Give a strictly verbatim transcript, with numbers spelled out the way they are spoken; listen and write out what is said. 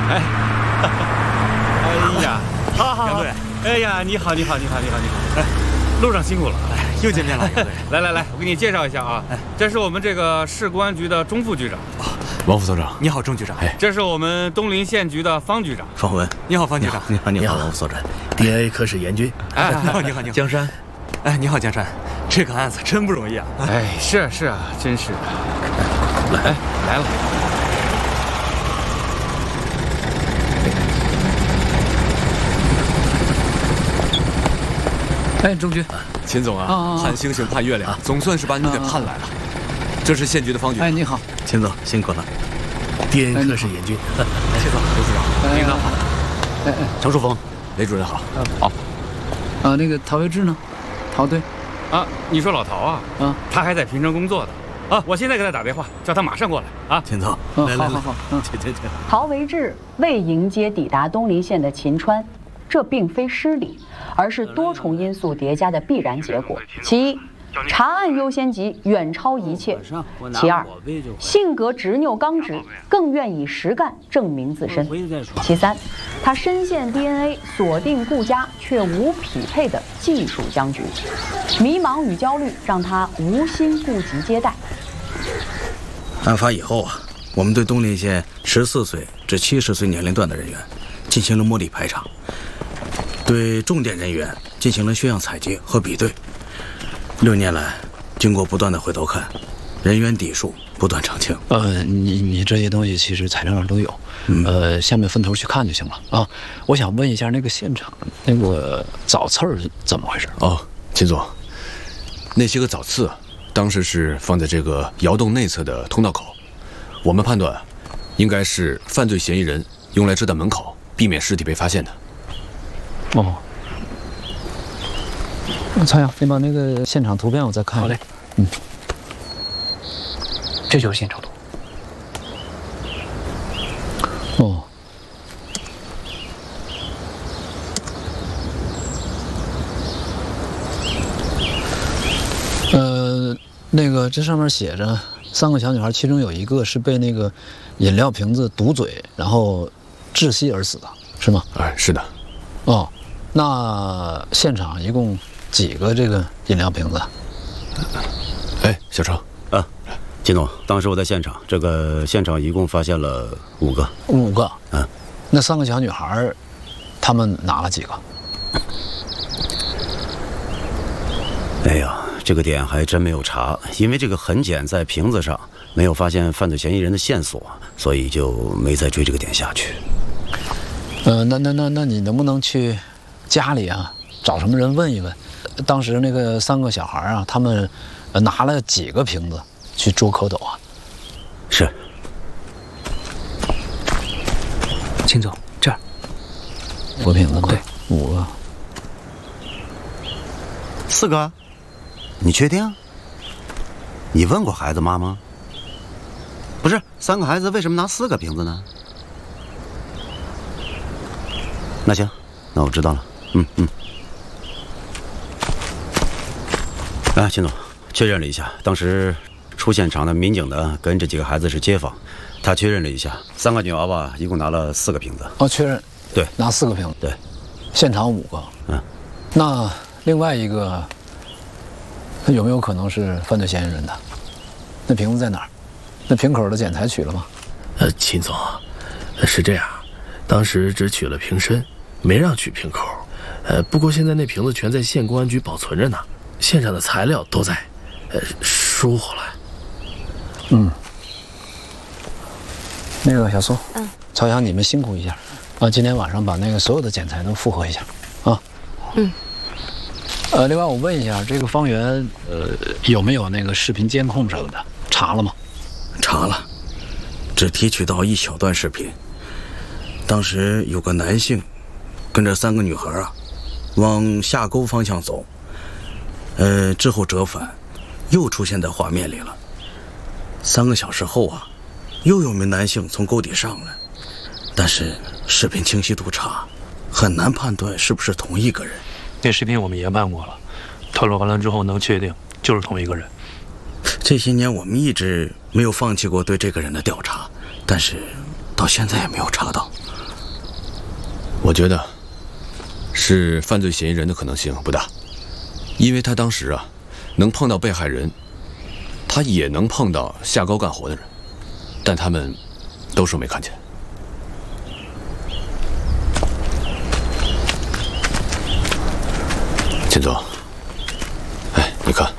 哎，哎呀， 好好， 杨队，哎呀，你好，你好，你好，你好，你好，哎，路上辛苦了， 哎，又见面了，杨队。 来来来，我给你介绍一下啊，哎，这是我们这个市公安局的钟副局长。 王副所长， 你好，钟局长。 哎，这是我们东临县局的方局长。 方文， 你好，方局长。 你好，你好，王副所长。D N A 科室严军。 哎，你好，你好，你好。 江山。 哎，你好，江山。这个案子真不容易啊。 哎，是啊，是啊，真是的。来，来了。 哎，钟局， 秦总啊，盼星星盼月亮，总算是把你给盼来了。这是县局的方局。 哎，你好， 秦总辛苦了。D N A 科室严军。 秦总，刘处长，领导好。 哎哎， 程树峰，雷主任好。 好。啊，那个陶维志呢？陶队。 啊，你说老陶啊？啊，他还在平城工作的。啊，我现在给他打电话，叫他马上过来。啊， 秦总， 来来来，好好好，嗯， 请请请。 陶维志未迎接抵达东临县的秦川，这并非失礼，而是多重因素叠加的必然结果。其一，查案优先级远超一切；其二，性格执拗刚直，更愿以实干证明自身；其三，他深陷 D N A 锁定顾家却无匹配的技术僵局，迷茫与焦虑让他无心顾及接待。 案发以后啊，我们对东临县十四岁至七十岁年龄段的人员进行了模拟排查，对重点人员进行了血样采集和比对。六年来，经过不断的回头看，人员底数不断澄清。 呃，你你这些东西其实材料上都有，嗯、呃，下面分头去看就行了啊。我想问一下那个现场那个枣刺儿怎么回事？ 哦，秦总，那些个枣刺，当时是放在这个窑洞内侧的通道口，我们判断，应该是犯罪嫌疑人用来遮挡门口，避免尸体被发现的。 哦。曹阳，你把那个现场图片我再看。好嘞。嗯，这就是现场图。哦。呃，那个这上面写着三个小女孩，其中有一个是被那个饮料瓶子堵嘴，然后窒息而死的，是吗？ 哎，是的。 哦，那现场一共几个这个饮料瓶子？ 哎，小程啊，金总，当时我在现场，这个现场一共发现了五个。 五个？ 嗯， 那三个小女孩，她们拿了几个？ 哎呀，这个点还真没有查，因为这个痕检在瓶子上，没有发现犯罪嫌疑人的线索，所以就没再追这个点下去。 呃，那那那那你能不能去家里啊，找什么人问一问？当时那个三个小孩啊，他们拿了几个瓶子去捉蝌蚪啊？ 是。 秦总，这儿五个瓶子吗？ 对， 五个。 四个？你确定？你问过孩子妈吗？不是，三个孩子为什么拿四个瓶子呢？那行，那我知道了。嗯嗯。啊，秦总，确认了一下，当时出现场的民警呢，跟这几个孩子是街坊，他确认了一下，三个女娃娃一共拿了四个瓶子。 哦，确认。 对， 拿四个瓶子。 对， 现场五个。 嗯， 那另外一个，他有没有可能是犯罪嫌疑人的？那瓶子在哪儿？那瓶口的检材取了吗？ 呃，秦总，是这样，当时只取了瓶身，没让取瓶口。呃，不过现在那瓶子全在县公安局保存着呢，现场的材料都在，呃，疏回来。 嗯。那个小苏， 嗯， 曹阳，你们辛苦一下，啊，今天晚上把那个所有的检材都复核一下，啊。 嗯。 呃，另外我问一下，这个方圆，呃，有没有那个视频监控什么的？查了吗？ 查了，只提取到一小段视频。当时有个男性跟着三个女孩啊，往下沟方向走，呃，之后折返，又出现在画面里了。三个小时后啊，又有名男性从沟底上来，但是视频清晰度差，很难判断是不是同一个人。 那视频我们也办过了，特录完了之后能确定就是同一个人。 这些年我们一直没有放弃过对这个人的调查，但是到现在也没有查到。 我觉得是犯罪嫌疑人的可能性不大，因为他当时啊，能碰到被害人，他也能碰到下沟干活的人，但他们都说没看见。秦总，哎，你看。